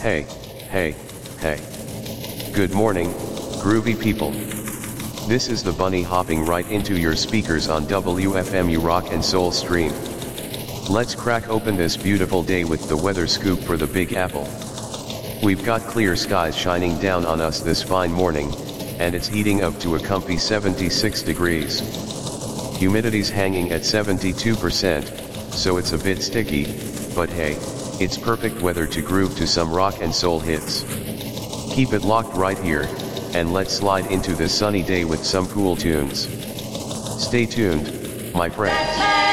Hey, hey, hey. Good morning, groovy people. This is the bunny hopping right into your speakers on WFMU Rock and Soul Stream. Let's crack open this beautiful day with the weather scoop for the Big Apple. We've got clear skies shining down on us this fine morning, and it's heating up to a comfy 76 degrees. Humidity's hanging at 72%, so it's a bit sticky, but hey, it's perfect weather to groove to some rock and soul hits. Keep it locked right here, and let's slide into this sunny day with some cool tunes. Stay tuned, my friends.